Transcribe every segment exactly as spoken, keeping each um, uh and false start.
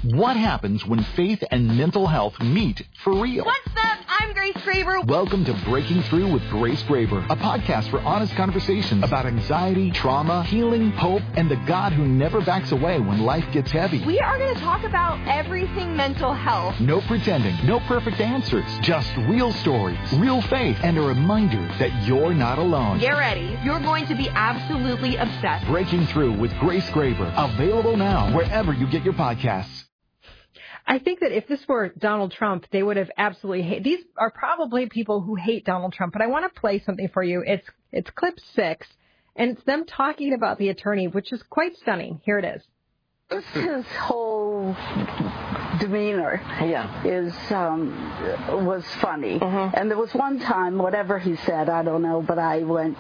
What happens when faith and mental health meet for real? What's up? I'm Grace Graber. Welcome to Breaking Through with Grace Graber, a podcast for honest conversations about anxiety, trauma, healing, hope, and the God who never backs away when life gets heavy. We are going to talk about everything mental health. No pretending, no perfect answers, just real stories, real faith, and a reminder that you're not alone. Get ready. You're going to be absolutely obsessed. Breaking Through with Grace Graber, available now wherever you get your podcasts. I think that if this were Donald Trump, they would have absolutely hate. These are probably people who hate Donald Trump, but I want to play something for you. It's it's clip six, and it's them talking about the attorney, which is quite stunning. Here it is. His whole demeanor yeah. is um, was funny. Mm-hmm. And there was one time, whatever he said, I don't know, but I went...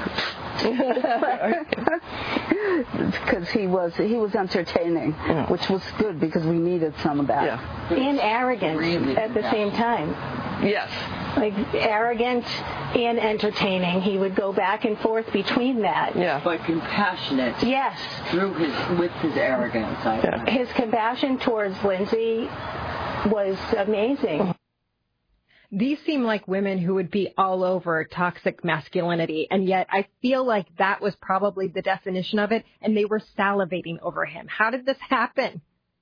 because he was he was entertaining, yeah. which was good because we needed some of that. Yeah. And arrogant really at the yeah. same time. Yes. Like arrogant and entertaining. He would go back and forth between that. Yeah. But compassionate. Yes. Through his with his arrogance. I yeah. His compassion towards Lindsay was amazing. These seem like women who would be all over toxic masculinity, and yet I feel like that was probably the definition of it, and they were salivating over him. How did this happen?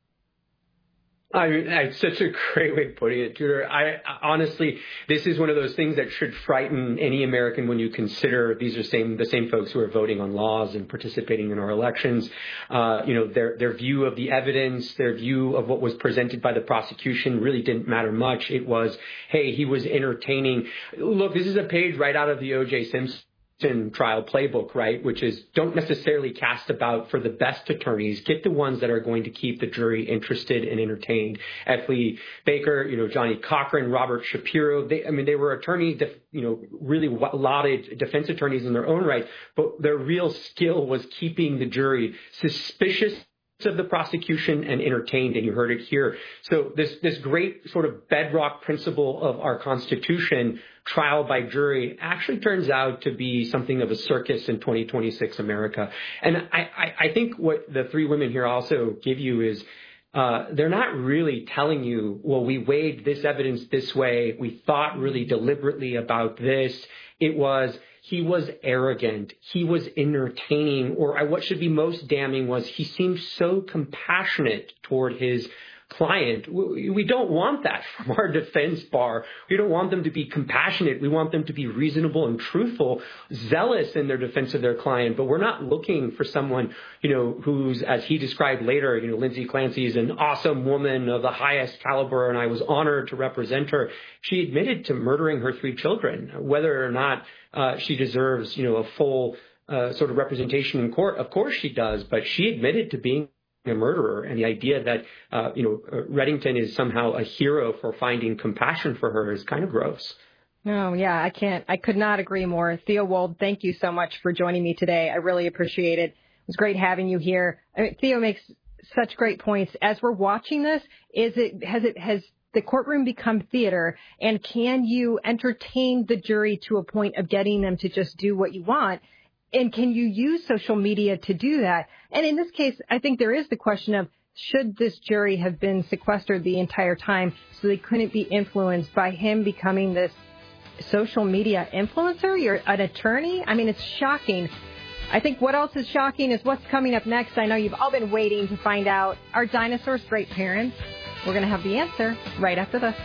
I mean, it's such a great way of putting it, Tudor. I honestly, this is one of those things that should frighten any American when you consider these are same the same folks who are voting on laws and participating in our elections. Uh, you know, their their view of the evidence, their view of what was presented by the prosecution really didn't matter much. It was, hey, he was entertaining. Look, this is a page right out of the O J Simpson trial playbook, right? Which is don't necessarily cast about for the best attorneys. Get the ones that are going to keep the jury interested and entertained. F. Lee Baker, you know, Johnny Cochran, Robert Shapiro. They, I mean, they were attorneys, def, you know, really lauded defense attorneys in their own right, but their real skill was keeping the jury suspicious of the prosecution and entertained, and you heard it here. So this this great sort of bedrock principle of our Constitution, trial by jury, actually turns out to be something of a circus in twenty twenty-six America. And I, I, I think what the three women here also give you is uh, they're not really telling you, well, we weighed this evidence this way, we thought really deliberately about this. It was he was arrogant, he was entertaining, or what should be most damning was he seemed so compassionate toward his client. We don't want that from our defense bar. We don't want them to be compassionate. We want them to be reasonable and truthful, zealous in their defense of their client. But we're not looking for someone, you know, who's, as he described later, you know, Lindsay Clancy is an awesome woman of the highest caliber, and I was honored to represent her. She admitted to murdering her three children. Whether or not uh, she deserves, you know, a full uh, sort of representation in court, of course she does. But she admitted to being a murderer, and the idea that, uh, you know, Reddington is somehow a hero for finding compassion for her is kind of gross. No, yeah, I can't, I could not agree more. Theo Wold, thank you so much for joining me today. I really appreciate it. It was great having you here. I mean, Theo makes such great points. As we're watching this, is it, has it, has the courtroom become theater, and can you entertain the jury to a point of getting them to just do what you want? And can you use social media to do that? And in this case, I think there is the question of, should this jury have been sequestered the entire time so they couldn't be influenced by him becoming this social media influencer? You're an attorney? I mean, it's shocking. I think what else is shocking is what's coming up next. I know you've all been waiting to find out, are dinosaurs great parents? We're going to have the answer right after this.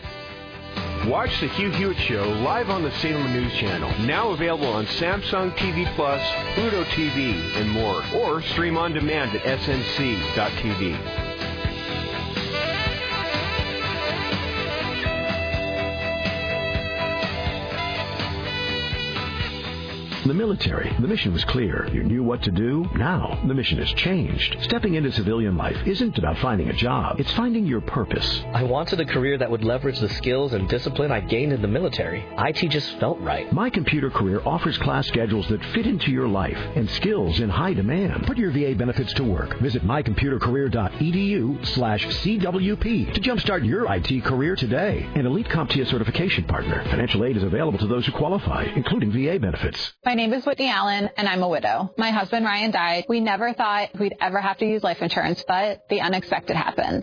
Watch the Hugh Hewitt Show live on the Salem News Channel. Now available on Samsung T V Plus, Pluto T V, and more. Or stream on demand at S N C dot T V. In the military, the mission was clear. You knew what to do. Now, the mission has changed. Stepping into civilian life isn't about finding a job. It's finding your purpose. I wanted a career that would leverage the skills and discipline I gained in the military. I T just felt right. My Computer Career offers class schedules that fit into your life and skills in high demand. Put your V A benefits to work. Visit my computer career dot e d u slash C W P to jumpstart your I T career today. An Elite CompTIA certification partner. Financial aid is available to those who qualify, including V A benefits. My name is Whitney Allen, and I'm a widow. My husband, Ryan, died. We never thought we'd ever have to use life insurance, but the unexpected happened.